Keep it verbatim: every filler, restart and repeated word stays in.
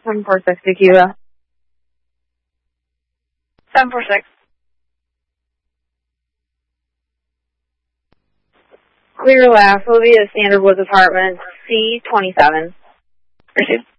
seven four six Tequila. seven four six. Clear last will be at Standard Woods Apartments, C twenty-seven. Received.